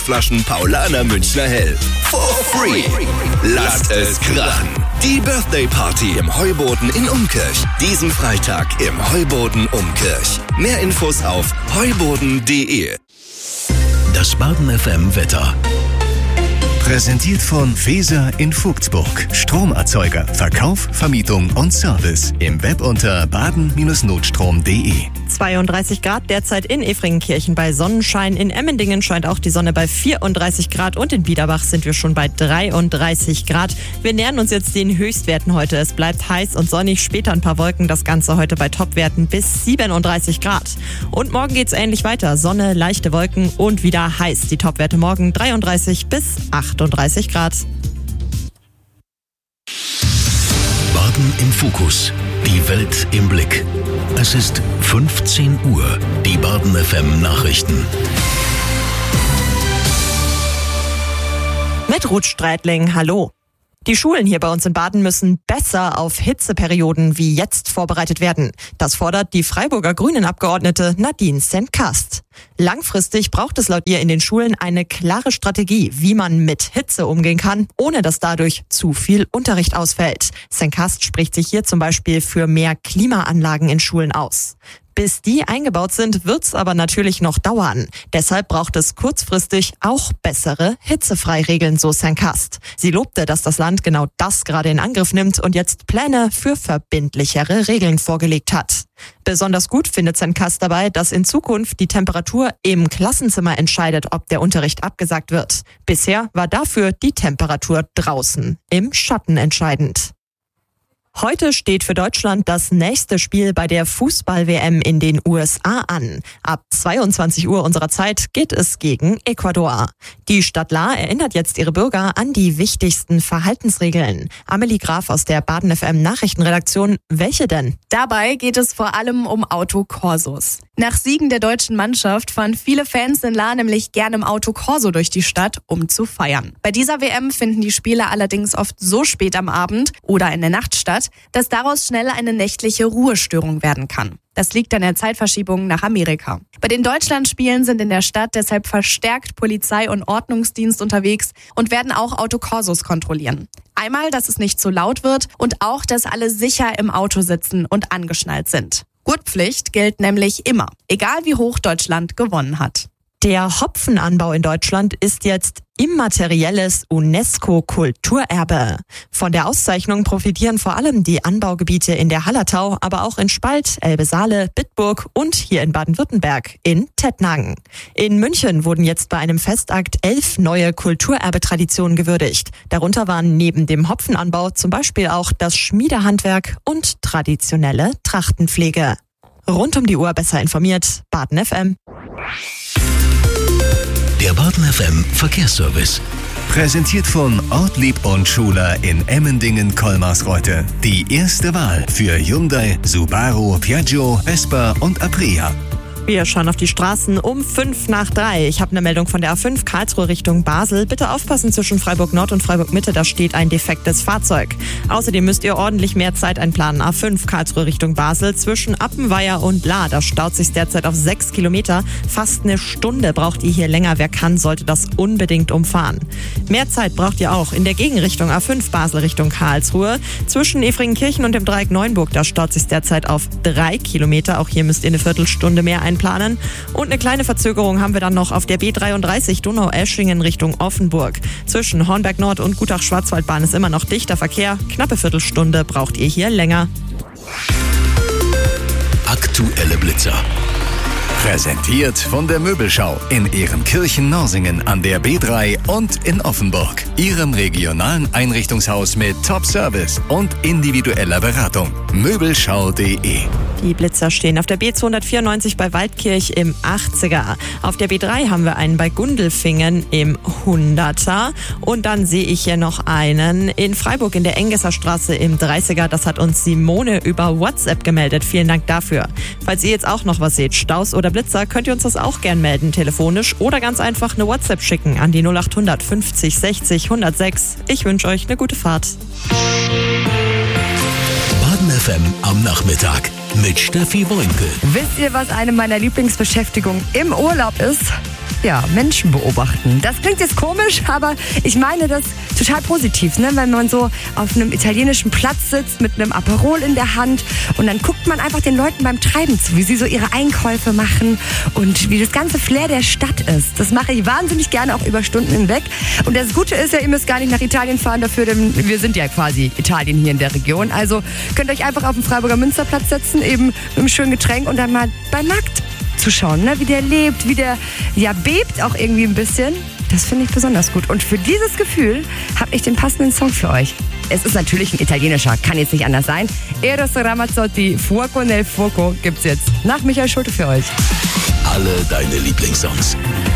Flaschen Paulaner Münchner Hell. For free. Lasst es krachen. Die Birthday Party im Heuboden in Umkirch. Diesen Freitag im Heuboden Umkirch. Mehr Infos auf heuboden.de. Das Baden FM Wetter. Präsentiert von Feser in Vogtsburg. Stromerzeuger, Verkauf, Vermietung und Service. Im Web unter baden-notstrom.de. 32 Grad derzeit in Efringenkirchen bei Sonnenschein. In Emmendingen scheint auch die Sonne bei 34 Grad und in Biederbach sind wir schon bei 33 Grad. Wir nähern uns jetzt den Höchstwerten heute. Es bleibt heiß und sonnig, später ein paar Wolken. Das Ganze heute bei Topwerten bis 37 Grad. Und morgen geht's ähnlich weiter. Sonne, leichte Wolken und wieder heiß. Die Topwerte morgen 33 bis 38 Grad. Baden im Fokus. Die Welt im Blick. Es ist 15 Uhr. Die Baden FM Nachrichten. Mit Ruth Streitling, hallo. Die Schulen hier bei uns in Baden müssen besser auf Hitzeperioden wie jetzt vorbereitet werden. Das fordert die Freiburger Grünen-Abgeordnete Nadine Senkast. Langfristig braucht es laut ihr in den Schulen eine klare Strategie, wie man mit Hitze umgehen kann, ohne dass dadurch zu viel Unterricht ausfällt. Senkast spricht sich hier zum Beispiel für mehr Klimaanlagen in Schulen aus. Bis die eingebaut sind, wird's aber natürlich noch dauern. Deshalb braucht es kurzfristig auch bessere Hitzefreiregeln, so Senkast. Sie lobte, dass das Land genau das gerade in Angriff nimmt und jetzt Pläne für verbindlichere Regeln vorgelegt hat. Besonders gut findet Senkast dabei, dass in Zukunft die Temperatur im Klassenzimmer entscheidet, ob der Unterricht abgesagt wird. Bisher war dafür die Temperatur draußen im Schatten entscheidend. Heute steht für Deutschland das nächste Spiel bei der Fußball-WM in den USA an. Ab 22 Uhr unserer Zeit geht es gegen Ecuador. Die Stadt Lahr erinnert jetzt ihre Bürger an die wichtigsten Verhaltensregeln. Amelie Graf aus der Baden FM Nachrichtenredaktion. Welche denn? Dabei geht es vor allem um Autokorsos. Nach Siegen der deutschen Mannschaft fahren viele Fans in Lahr nämlich gerne im Autokorso durch die Stadt, um zu feiern. Bei dieser WM finden die Spiele allerdings oft so spät am Abend oder in der Nacht statt, dass daraus schnell eine nächtliche Ruhestörung werden kann. Das liegt an der Zeitverschiebung nach Amerika. Bei den Deutschlandspielen sind in der Stadt deshalb verstärkt Polizei und Ordnungsdienst unterwegs und werden auch Autokorsos kontrollieren. Einmal, dass es nicht zu laut wird und auch, dass alle sicher im Auto sitzen und angeschnallt sind. Gurtpflicht gilt nämlich immer, egal wie hoch Deutschland gewonnen hat. Der Hopfenanbau in Deutschland ist jetzt immaterielles UNESCO-Kulturerbe. Von der Auszeichnung profitieren vor allem die Anbaugebiete in der Hallertau, aber auch in Spalt, Elbe-Saale, Bitburg und hier in Baden-Württemberg in Tettnang. In München wurden jetzt bei einem Festakt 11 neue Kulturerbetraditionen gewürdigt. Darunter waren neben dem Hopfenanbau zum Beispiel auch das Schmiedehandwerk und traditionelle Trachtenpflege. Rund um die Uhr besser informiert, Baden FM. Der Baden FM Verkehrsservice. Präsentiert von Ortlieb und Schuler in Emmendingen-Kolmarsreuth. Die erste Wahl für Hyundai, Subaru, Piaggio, Vespa und Aprilia. Wir schauen auf die Straßen um 2:05. Ich habe eine Meldung von der A5 Karlsruhe Richtung Basel. Bitte aufpassen zwischen Freiburg Nord und Freiburg Mitte, da steht ein defektes Fahrzeug. Außerdem müsst ihr ordentlich mehr Zeit einplanen. A5 Karlsruhe Richtung Basel zwischen Appenweier und Lahr. Da staut sich derzeit auf 6 Kilometer. Fast eine Stunde braucht ihr hier länger. Wer kann, sollte das unbedingt umfahren. Mehr Zeit braucht ihr auch in der Gegenrichtung A5 Basel Richtung Karlsruhe. Zwischen Efringenkirchen und dem Dreieck Neuenburg, da staut sich derzeit auf 3 Kilometer. Auch hier müsst ihr eine Viertelstunde mehr einplanen. Und eine kleine Verzögerung haben wir dann noch auf der B33 Donau-Eschingen Richtung Offenburg. Zwischen Hornberg Nord und Gutach-Schwarzwaldbahn ist immer noch dichter Verkehr. Knappe Viertelstunde braucht ihr hier länger. Aktuelle Blitzer. Präsentiert von der Möbelschau in Ehrenkirchen-Norsingen an der B3 und in Offenburg. Ihrem regionalen Einrichtungshaus mit Top-Service und individueller Beratung. Möbelschau.de. Die Blitzer stehen auf der B294 bei Waldkirch im 80er. Auf der B3 haben wir einen bei Gundelfingen im 100er. Und dann sehe ich hier noch einen in Freiburg in der Engesser Straße im 30er. Das hat uns Simone über WhatsApp gemeldet. Vielen Dank dafür. Falls ihr jetzt auch noch was seht, Staus oder Blitzer, könnt ihr uns das auch gern melden, telefonisch oder ganz einfach eine WhatsApp schicken an die 0800 50 60 106. Ich wünsche euch eine gute Fahrt. Baden FM am Nachmittag mit Steffi Woinke. Wisst ihr, was eine meiner Lieblingsbeschäftigungen im Urlaub ist? Menschen beobachten. Das klingt jetzt komisch, aber ich meine das total positiv, ne? Wenn man so auf einem italienischen Platz sitzt mit einem Aperol in der Hand und dann guckt man einfach den Leuten beim Treiben zu, wie sie so ihre Einkäufe machen und wie das ganze Flair der Stadt ist. Das mache ich wahnsinnig gerne, auch über Stunden hinweg. Und das Gute ist ja, ihr müsst gar nicht nach Italien fahren dafür, denn wir sind ja quasi Italien hier in der Region. Also könnt ihr euch einfach auf den Freiburger Münsterplatz setzen, eben mit einem schönen Getränk und dann mal beim Markt zuschauen, ne? Wie der lebt, wie der bebt auch irgendwie ein bisschen. Das finde ich besonders gut. Und für dieses Gefühl habe ich den passenden Song für euch. Es ist natürlich ein italienischer, kann jetzt nicht anders sein. Eros Ramazzotti, Fuoco nel Fuoco gibt's jetzt nach Michael Schulte für euch. Alle deine Lieblingssongs.